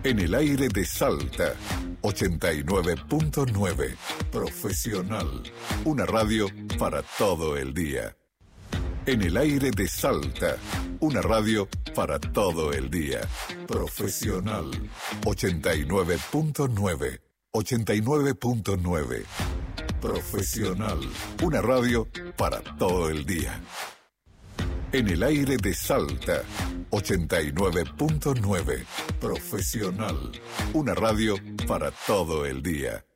En el aire de Salta, 89.9. Profesional. Una radio para todo el día. En el aire de Salta, una radio para todo el día. Profesional. 89.9. 89.9. Profesional. Una radio para todo el día. En el aire de Salta, 89.9. Profesional. Una radio para todo el día.